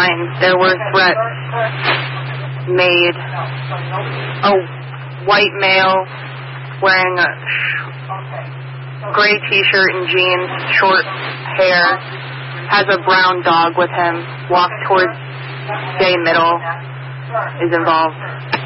times there were threats made. A white male wearing a gray t-shirt and jeans, short hair, has a brown dog with him, walks towards gay middle, is involved.